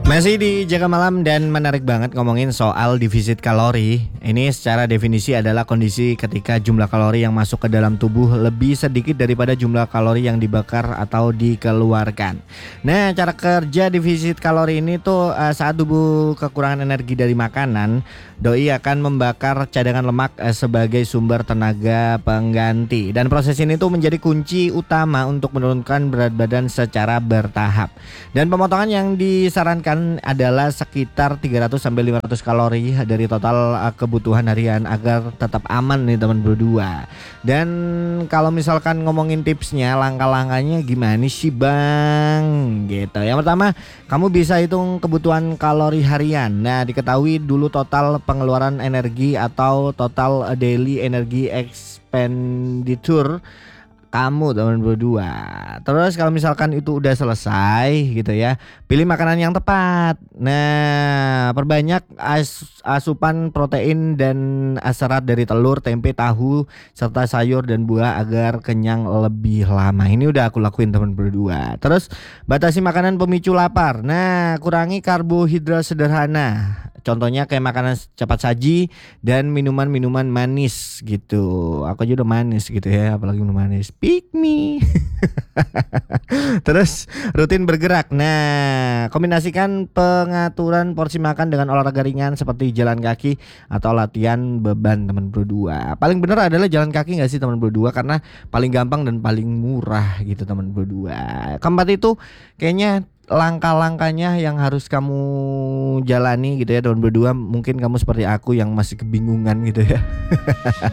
Masih di Jaga Malam dan menarik banget ngomongin soal defisit kalori. Ini secara definisi adalah kondisi ketika jumlah kalori yang masuk ke dalam tubuh lebih sedikit daripada jumlah kalori yang dibakar atau dikeluarkan. Nah, cara kerja defisit kalori ini tuh saat tubuh kekurangan energi dari makanan, doi akan membakar cadangan lemak sebagai sumber tenaga pengganti. Dan proses ini tuh menjadi kunci utama untuk menurunkan berat badan secara bertahap. Dan pemotongan yang disarankan adalah sekitar 300 sampai 500 kalori dari total kebutuhan harian agar tetap aman nih teman berdua. Dan kalau misalkan ngomongin tipsnya, langkah-langkahnya gimana sih Bang? Gitu. Yang pertama, kamu bisa hitung kebutuhan kalori harian. Nah, diketahui dulu total pengeluaran energi atau total daily energy expenditure kamu teman berdua. Terus kalau misalkan itu udah selesai gitu ya, pilih makanan yang tepat. Nah, perbanyak asupan protein dan serat dari telur, tempe, tahu, serta sayur dan buah agar kenyang lebih lama. Ini udah aku lakuin teman berdua. Terus batasi makanan pemicu lapar. Nah, kurangi karbohidrat sederhana. Contohnya kayak makanan cepat saji dan minuman-minuman manis gitu. Aku aja udah manis gitu ya, apalagi minum manis. Pick me. Terus rutin bergerak. Nah, kombinasikan pengaturan porsi makan dengan olahraga ringan seperti jalan kaki atau latihan beban teman berdua. Paling benar adalah jalan kaki nggak sih teman berdua, karena paling gampang dan paling murah gitu teman berdua. Keempat itu kayaknya langkah-langkahnya yang harus kamu jalani gitu ya teman berdua. Mungkin kamu seperti aku yang masih kebingungan gitu ya.